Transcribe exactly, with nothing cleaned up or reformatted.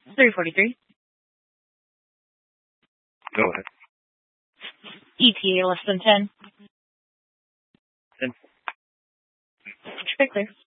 three forty-three. Go ahead. E T A less than ten. ten. Should be clear.